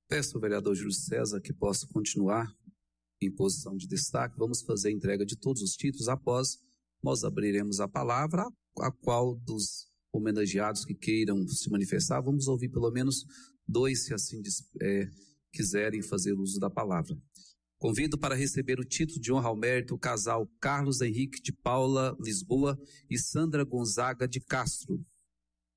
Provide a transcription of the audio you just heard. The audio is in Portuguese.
Peço ao vereador Júlio César que possa continuar em posição de destaque. Vamos fazer a entrega de todos os títulos. Após, nós abriremos a palavra, a qual dos homenageados que queiram se manifestar, vamos ouvir pelo menos 2, se assim quiserem fazer uso da palavra. Convido para receber o título de honra ao mérito o casal Carlos Henrique de Paula Lisboa e Sandra Gonzaga de Castro.